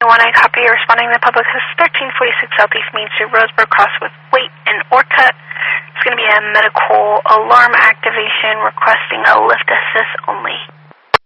One I copy responding to the public is 1346 Southeast Main Street, Roseburg, cross with Waite and Orcutt. It's going to be a medical alarm activation requesting a lift assist only.